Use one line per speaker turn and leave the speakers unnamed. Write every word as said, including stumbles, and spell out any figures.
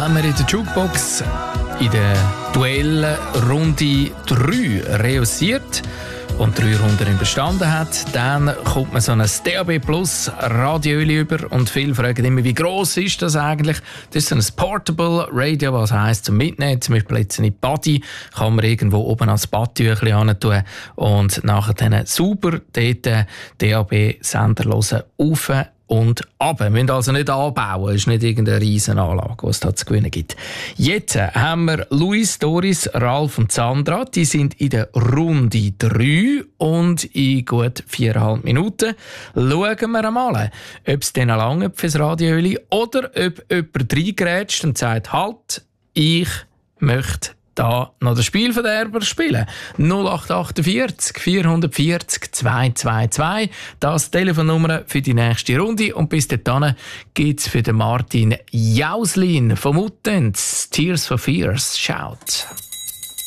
haben wir in der Jukebox in der Duellrunde drei reüssiert und drei Runden überstanden hat, dann kommt man so ein D A B Plus Radio über und viele fragen immer, wie gross ist das eigentlich? Das ist so ein Portable Radio, was heisst zum Mitnehmen, zum Beispiel jetzt in Body, kann man irgendwo oben als Badtüchli hin tun und nachher dann super dort D A B-Sender hören, rauf und ab. Wir müssen also nicht anbauen, es ist nicht irgendeine Riesenanlage, die es da zu gewinnen gibt. Jetzt haben wir Luis, Doris, Ralf und Sandra. Die sind in der Runde drei und in gut viereinhalb Minuten schauen wir einmal, ob es denen lange fürs Radioöli oder ob jemand reingrätscht und sagt, halt, ich möchte da noch den Spielverderber spielen. null acht acht vier vier vier null zwei zwei zwei. Das ist die Telefonnummer für die nächste Runde. Und bis dahin gibt es für den Martin Jauslin vom Utens Tears for Fears. Schaut.